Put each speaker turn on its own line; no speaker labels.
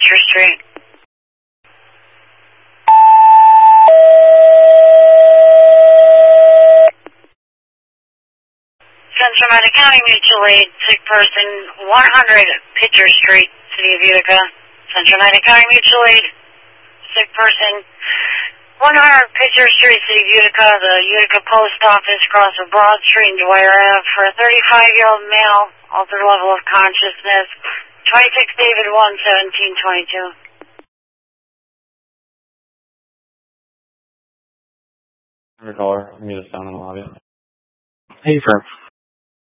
Pitcher Street. Central Meta County Mutual Aid, sick person, 100 Pitcher Street, City of Utica. Central Meta County Mutual Aid, sick person, 100 Pitcher Street, City of Utica. The Utica Post Office, across of Broad Street and Dwyer Ave, for a 35-year-old male, altered level of consciousness, 26 David 1, 1722.
Caller, meet us down in the lobby.
Hey, sir.